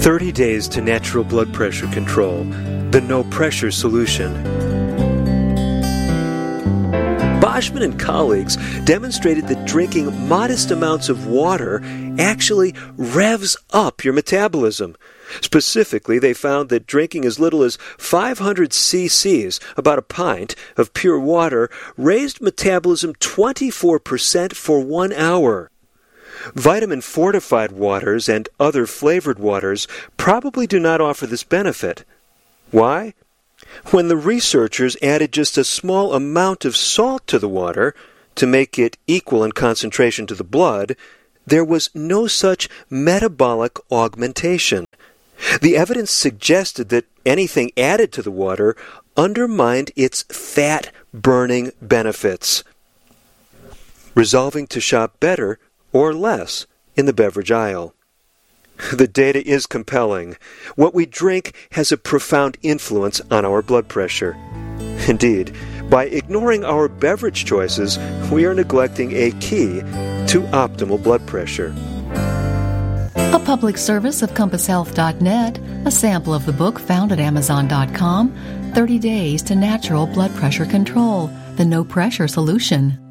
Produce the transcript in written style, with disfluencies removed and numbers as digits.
30 Days to Natural Blood Pressure Control, the No Pressure Solution. Boschman and colleagues demonstrated that drinking modest amounts of water actually revs up your metabolism. Specifically, they found that drinking as little as 500 cc's, about a pint, of pure water raised metabolism 24% for 1 hour. Vitamin-fortified waters and other flavored waters probably do not offer this benefit. Why? When the researchers added just a small amount of salt to the water to make it equal in concentration to the blood, there was no such metabolic augmentation. The evidence suggested that anything added to the water undermined its fat-burning benefits. Resolving to shop better or less in the beverage aisle. The data is compelling. What we drink has a profound influence on our blood pressure. Indeed, by ignoring our beverage choices, we are neglecting a key to optimal blood pressure. A public service of CompassHealth.net, a sample of the book found at Amazon.com, 30 Days to Natural Blood Pressure Control, the No Pressure Solution.